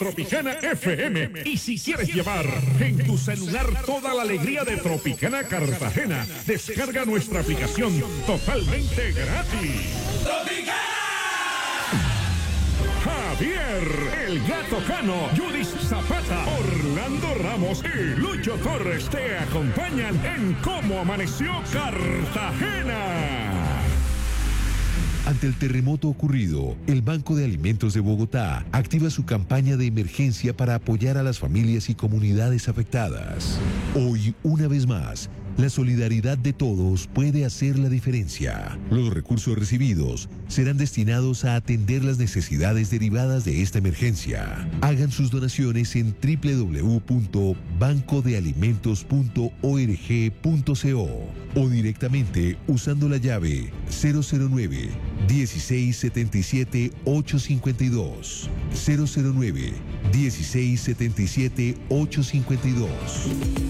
Tropicana FM. Y si quieres llevar en tu celular toda la alegría de Tropicana Cartagena, descarga nuestra aplicación totalmente gratis. Javier, el Gato Cano, Judith Zapata, Orlando Ramos y Lucho Torres te acompañan en Cómo Amaneció Cartagena. Ante el terremoto ocurrido, el Banco de Alimentos de Bogotá activa su campaña de emergencia para apoyar a las familias y comunidades afectadas. Hoy, una vez más, la solidaridad de todos puede hacer la diferencia. Los recursos recibidos serán destinados a atender las necesidades derivadas de esta emergencia. Hagan sus donaciones en www.bancodealimentos.org.co o directamente usando la llave 009 1677 852 009 1677 852.